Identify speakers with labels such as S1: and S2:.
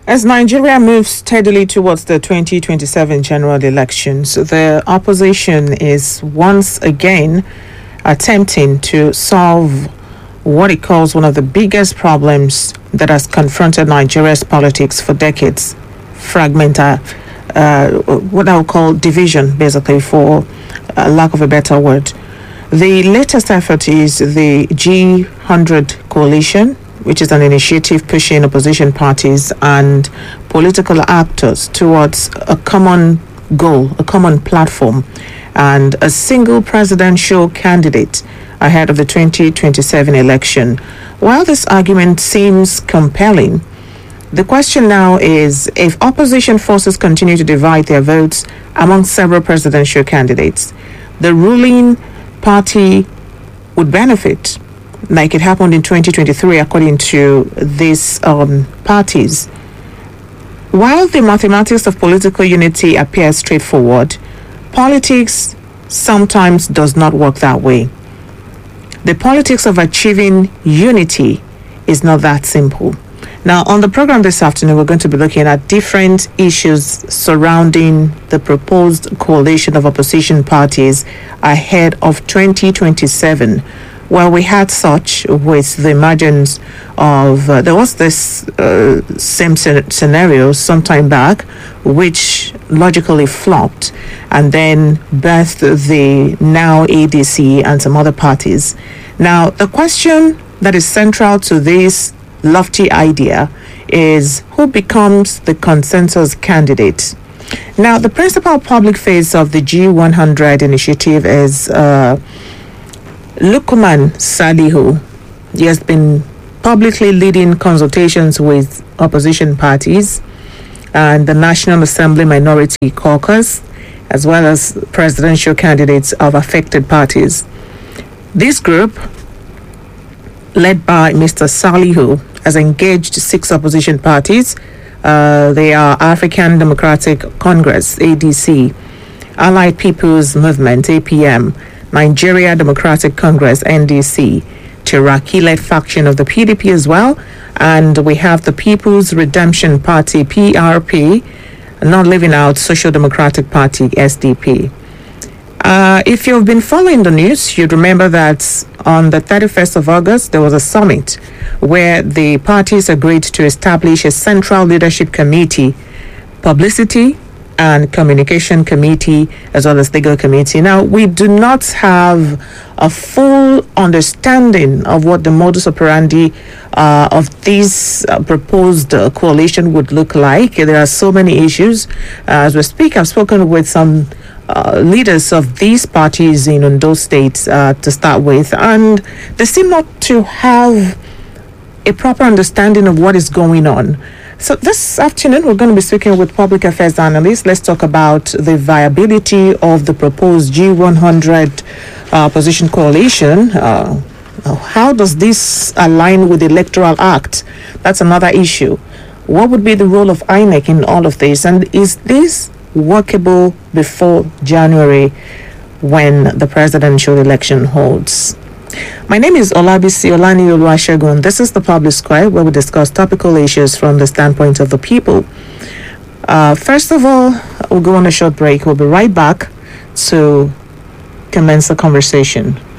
S1: As Nigeria moves steadily towards the 2027 general elections, the opposition is once again attempting to solve what it calls one of the biggest problems that has confronted Nigeria's politics for decades: what I would call division, basically, for lack of a better word. The latest effort is the G100 coalition, which is an initiative pushing opposition parties and political actors towards a common goal, a common platform, and a single presidential candidate ahead of the 2027 election. While this argument seems compelling, the question now is, if opposition forces continue to divide their votes among several presidential candidates, the ruling party would benefit, like it happened in 2023, according to these parties. While the mathematics of political unity appears straightforward, politics sometimes does not work that way. The politics of achieving unity is not that simple. Now, on the program this afternoon, we're going to be looking at different issues surrounding the proposed coalition of opposition parties ahead of 2027. Well, we had such with the emergence of, there was this same scenario sometime back, which logically flopped and then birthed the now ADC and some other parties. Now, the question that is central to this lofty idea is who becomes the consensus candidate. Now, the principal public face of the G100 initiative is Lukman Salihu. He has been publicly leading consultations with opposition parties and the National Assembly Minority Caucus, as well as presidential candidates of affected parties. This group, led by Mr. Salihu, has engaged 6 opposition parties. They are African Democratic Congress, ADC, Allied People's Movement, APM, Nigeria Democratic Congress, NDC, Cherokee-led faction of the PDP as well, and we have the People's Redemption Party, PRP, Not Living Out Social Democratic Party, SDP. If you've been following the news, you'd remember that on the 31st of August, there was a summit where the parties agreed to establish a central leadership committee, publicity and communication committee, as well as legal committee. Now, we do not have a full understanding of what the modus operandi of this proposed coalition would look like. There are so many issues. As we speak, I've spoken with some leaders of these parties in Ondo State to start with, and they seem not to have a proper understanding of what is going on. So this afternoon, we're going to be speaking with public affairs analysts. Let's talk about the viability of the proposed G100 opposition coalition. How does this align with the Electoral Act? That's another issue. What would be the role of INEC in all of this? And is this workable before January, when the presidential election holds? My name is Olabisi Olani Oluwasegun. This is the Public Square, where we discuss topical issues from the standpoint of the people. First of all, we'll go on a short break. We'll be right back to commence the conversation.